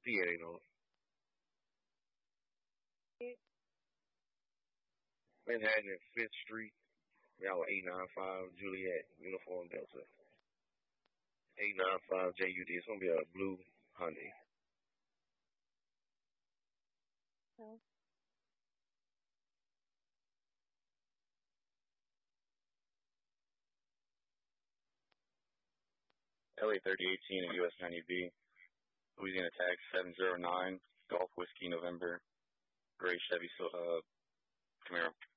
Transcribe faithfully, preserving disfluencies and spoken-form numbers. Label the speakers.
Speaker 1: Yeah, they know. Manhattan and Fifth Street. Y'all eight nine five Juliet Uniform Delta. eight nine five J U D. It's gonna be a blue Hyundai.
Speaker 2: L A thirty eighteen and U S ninety B. Louisiana Tax seven zero nine. Golf Whiskey November. Gray Chevy uh, Camaro.